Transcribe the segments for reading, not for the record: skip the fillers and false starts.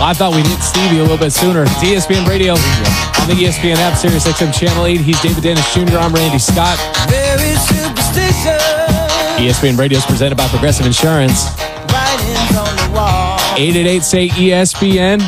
I thought we'd hit Stevie a little bit sooner. It's ESPN Radio on the ESPN app, Sirius XM Channel 8. He's David Dennis Jr. I'm Randy Scott. Very superstitious. ESPN Radio is presented by Progressive Insurance. Writings on the wall. 888-SAY-ESPN.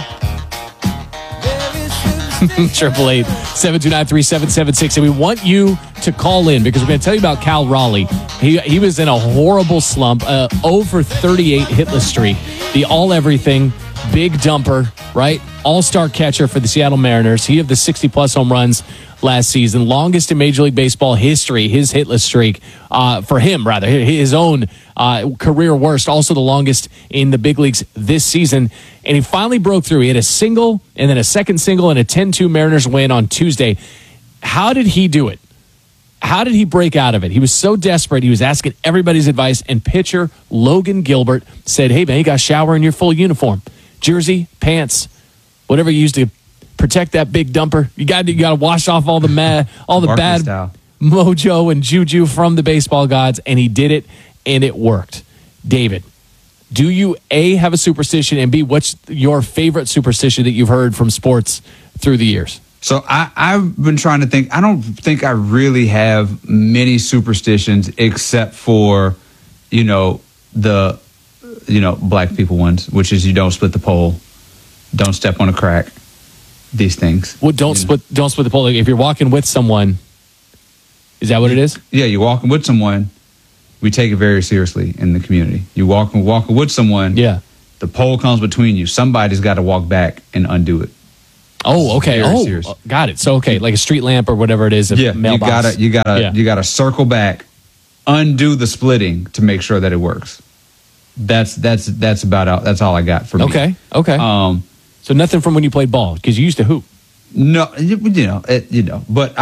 888-729-3776. And we want you to call in because we're going to tell you about Cal Raleigh. He was in a horrible slump, over 38 hitless streak. The all-everything, big dumper, right? All-star catcher for the Seattle Mariners. He had the 60-plus home runs last season. Longest in Major League Baseball history, his hitless streak. For him, rather. His own career worst. Also the longest in the big leagues this season. And he finally broke through. He had a single, and then a second single, and a 10-2 Mariners win on Tuesday. How did he do it? How did he break out of it? He was so desperate. He was asking everybody's advice, and pitcher Logan Gilbert said, hey, man, you got to shower in your full uniform. Jersey, pants, whatever you use to protect that big dumper. You got to wash off all the bad mojo and juju from the baseball gods, and he did it, and it worked. David, do you, A, have a superstition, and B, what's your favorite superstition that you've heard from sports through the years? So I've been trying to think. I don't think I really have many superstitions except for, the black people ones, which is you don't split the pole, don't step on a crack, these things. Well, don't split the pole. If you're walking with someone, is that what it is? Yeah, you're walking with someone. We take it very seriously in the community. You walking with someone. Yeah. The pole comes between you. Somebody's got to walk back and undo it. Oh, okay. Got it. So, okay, like a street lamp or whatever it is. Yeah, you gotta circle back, undo the splitting to make sure that it works. That's about that's all I got for me. Okay. So nothing from when you played ball because you used to hoop. No, but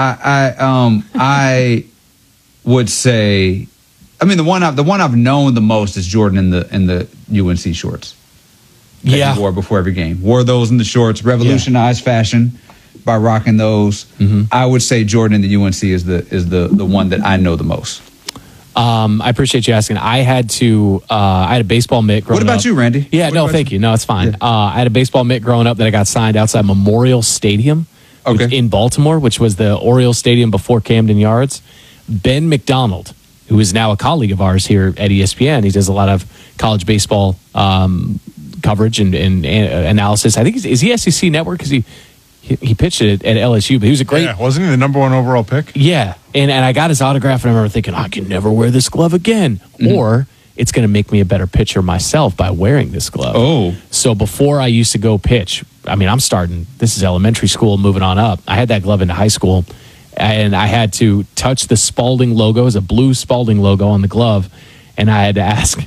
I would say, I mean, the one I've known the most is Jordan in the UNC shorts. That he wore before every game. Wore those in the shorts, revolutionized fashion by rocking those. Mm-hmm. I would say Jordan in the UNC is the one that I know the most. I appreciate you asking. I had a baseball mitt growing up. What about you, Randy? Yeah, thank you. No, it's fine. Yeah. I had a baseball mitt growing up that I got signed outside Memorial Stadium in Baltimore, which was the Orioles Stadium before Camden Yards. Ben McDonald, who is now a colleague of ours here at ESPN, he does a lot of college baseball coverage and analysis. I think is he SEC Network because he pitched it at LSU, but he was a great. Yeah, wasn't he the number one overall pick? Yeah, and I got his autograph, and I remember thinking, I can never wear this glove again, or it's going to make me a better pitcher myself by wearing this glove. Oh, so before I used to go pitch, I mean, I'm starting. This is elementary school, moving on up. I had that glove into high school, and I had to touch the Spalding logo, as a blue Spalding logo on the glove, and I had to ask.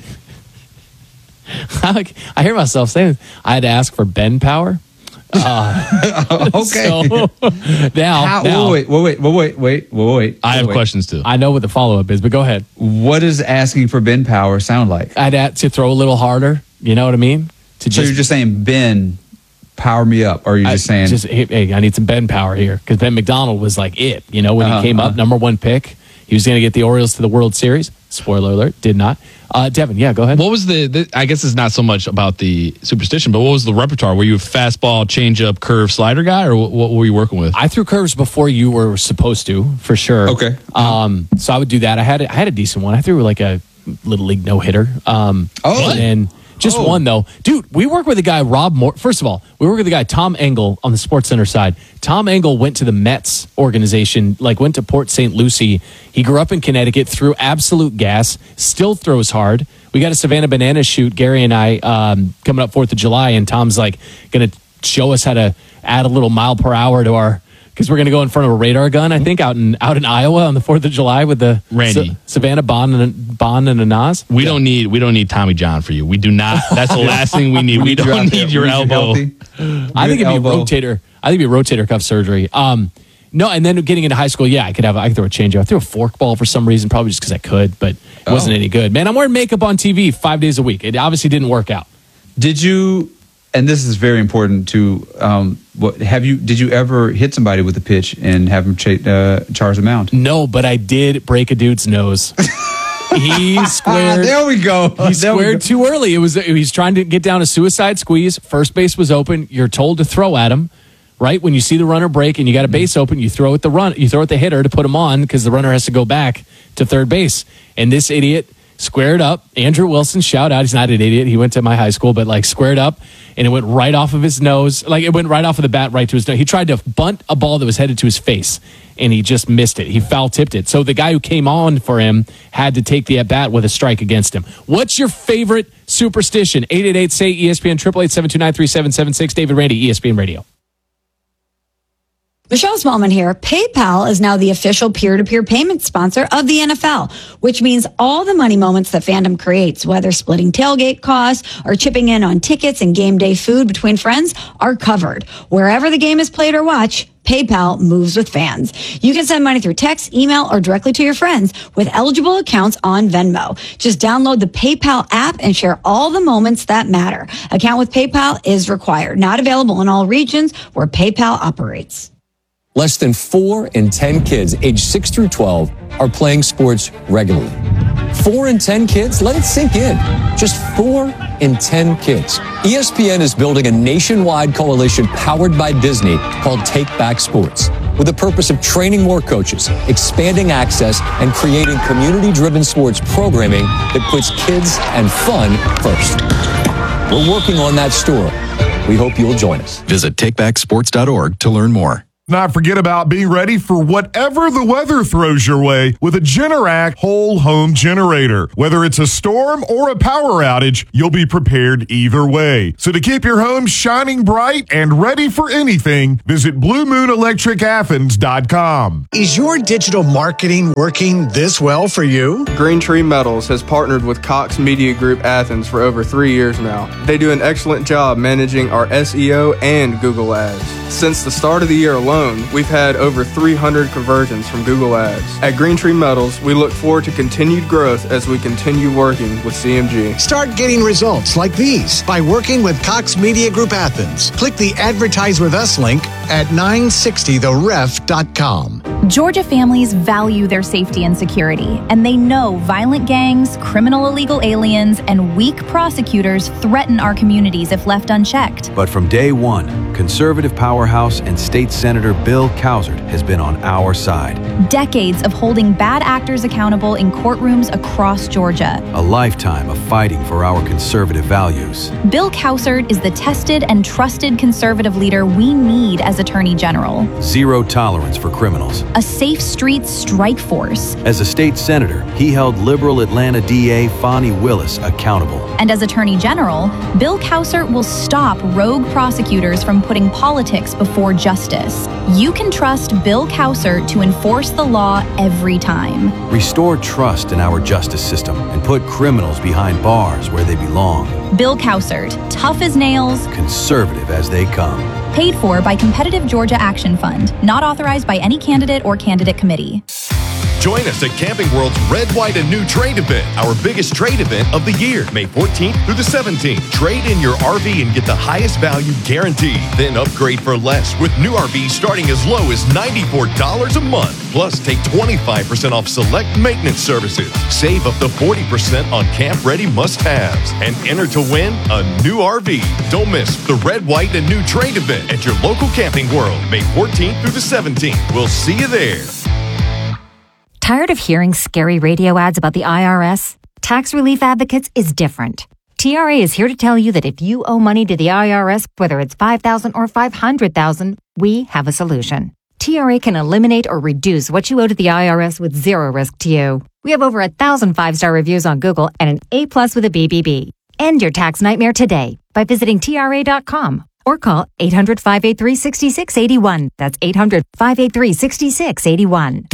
I hear myself saying I had to ask for bend power. Okay. So, now, wait. I have questions too. I know what the follow-up is, but go ahead. What does asking for bend power sound like? I'd have to throw a little harder. You know what I mean? So you're just saying, Ben, power me up, or are you just saying, hey, I need some bend power here? Because Ben McDonald was like it. When he came up, number one pick, he was going to get the Orioles to the World Series. Spoiler alert, did not. Devin, go ahead. What was I guess it's not so much about the superstition, but what was the repertoire? Were you a fastball, changeup, curve, slider guy, or what were you working with? I threw curves before you were supposed to, for sure. Okay. So I would do that. I had a decent one. I threw like a little league no-hitter. And just one, though. Dude, we work with a guy, Rob Moore. First of all, we work with a guy, Tom Engel, on the Sports Center side. Tom Engel went to the Mets organization, went to Port St. Lucie. He grew up in Connecticut, threw absolute gas, still throws hard. We got a Savannah Bananas shoot, Gary and I, coming up 4th of July, and Tom's going to show us how to add a little mile per hour to our... Because we're going to go in front of a radar gun, I think, out in Iowa on the 4th of July with the Randy Savannah Bond and a Nas. We don't need Tommy John for you. We do not. That's the last thing we need. We don't need your elbow. I think it'd be rotator. I think it'd be rotator cuff surgery. No, and then getting into high school, I could throw a changeup. I threw a fork ball for some reason, probably just because I could, but it wasn't any good. Man, I'm wearing makeup on TV 5 days a week. It obviously didn't work out. Did you? And this is very important to. Did you ever hit somebody with a pitch and have them charge the mound? No, but I did break a dude's nose. He squared. There we go. He squared too early. He's trying to get down a suicide squeeze. First base was open. You're told to throw at him, right? When you see the runner break and you got a base open, you throw at the hitter to put him on because the runner has to go back to third base. And this idiot squared up. Andrew Wilson, shout out. He's not an idiot. He went to my high school, but like squared up, and it went right off of his nose. Like it went right off of the bat right to his nose. He tried to bunt a ball that was headed to his face, and he just missed it. He foul tipped it. So the guy who came on for him had to take the at bat with a strike against him. What's your favorite superstition? 888-SAY-ESPN, 888-729-3776. David Randy, ESPN Radio. Michelle Smallman here. PayPal is now the official peer-to-peer payment sponsor of the NFL, which means all the money moments that fandom creates, whether splitting tailgate costs or chipping in on tickets and game day food between friends, are covered. Wherever the game is played or watched, PayPal moves with fans. You can send money through text, email, or directly to your friends with eligible accounts on Venmo. Just download the PayPal app and share all the moments that matter. Account with PayPal is required. Not available in all regions where PayPal operates. Less than 4 in 10 kids aged 6 through 12 are playing sports regularly. 4 in 10 kids? Let it sink in. Just 4 in 10 kids. ESPN is building a nationwide coalition powered by Disney called Take Back Sports, with the purpose of training more coaches, expanding access, and creating community-driven sports programming that puts kids and fun first. We're working on that story. We hope you'll join us. Visit takebacksports.org to learn more. Not forget about being ready for whatever the weather throws your way with a Generac whole home generator. Whether it's a storm or a power outage, you'll be prepared either way. So to keep your home shining bright and ready for anything, visit BlueMoonElectricAthens.com. Is your digital marketing working this well for you? Green Tree Metals has partnered with Cox Media Group Athens for over 3 years now. They do an excellent job managing our SEO and Google Ads. Since the start of the year alone, we've had over 300 conversions from Google Ads. At Green Tree Metals, we look forward to continued growth as we continue working with CMG. Start getting results like these by working with Cox Media Group Athens. Click the Advertise With Us link at 960theref.com. Georgia families value their safety and security, and they know violent gangs, criminal illegal aliens, and weak prosecutors threaten our communities if left unchecked. But from day one, conservative powerhouse and state senator Bill Cowsert has been on our side. Decades of holding bad actors accountable in courtrooms across Georgia. A lifetime of fighting for our conservative values. Bill Cowsert is the tested and trusted conservative leader we need as Attorney General. Zero tolerance for criminals. A safe streets strike force. As a state senator, he held liberal Atlanta DA Fonnie Willis accountable. And as Attorney General, Bill Cowsert will stop rogue prosecutors from putting politics before justice. You can trust Bill Cowsert to enforce the law every time. Restore trust in our justice system and put criminals behind bars where they belong. Bill Cowsert, tough as nails, conservative as they come. Paid for by Competitive Georgia Action Fund. Not authorized by any candidate or candidate committee. Join us at Camping World's Red, White, and New Trade Event, our biggest trade event of the year, May 14th through the 17th. Trade in your RV and get the highest value guaranteed. Then upgrade for less with new RVs starting as low as $94 a month. Plus, take 25% off select maintenance services. Save up to 40% on camp-ready must-haves. And enter to win a new RV. Don't miss the Red, White, and New Trade Event at your local Camping World, May 14th through the 17th. We'll see you there. Tired of hearing scary radio ads about the IRS? Tax Relief Advocates is different. TRA is here to tell you that if you owe money to the IRS, whether it's $5,000 or $500,000, we have a solution. TRA can eliminate or reduce what you owe to the IRS with zero risk to you. We have over 1,000 5-star reviews on Google and an A+ with a BBB. End your tax nightmare today by visiting TRA.com or call 800-583-6681. That's 800-583-6681.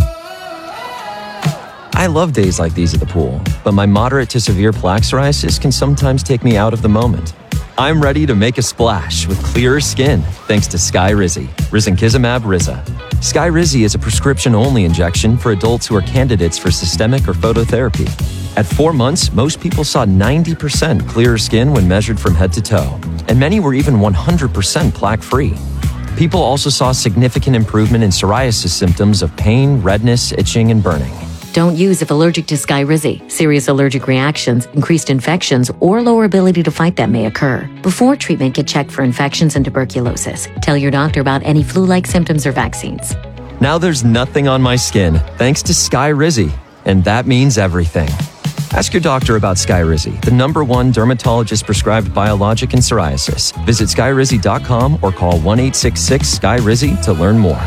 I love days like these at the pool, but my moderate to severe plaque psoriasis can sometimes take me out of the moment. I'm ready to make a splash with clearer skin thanks to Skyrizi, risankizumab Riza. Skyrizi is a prescription-only injection for adults who are candidates for systemic or phototherapy. At 4 months, most people saw 90% clearer skin when measured from head to toe, and many were even 100% plaque-free. People also saw significant improvement in psoriasis symptoms of pain, redness, itching, and burning. Don't use if allergic to Skyrizi. Serious allergic reactions, increased infections, or lower ability to fight them may occur. Before treatment, get checked for infections and tuberculosis. Tell your doctor about any flu-like symptoms or vaccines. Now there's nothing on my skin thanks to Skyrizi, and that means everything. Ask your doctor about Skyrizi, the #1 dermatologist-prescribed biologic in psoriasis. Visit Skyrizi.com or call 1-866-SKY-RIZZI to learn more.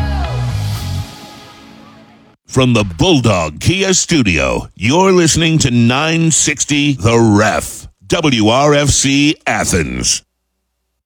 From the Bulldog Kia Studio, you're listening to 960 The Ref, WRFC Athens.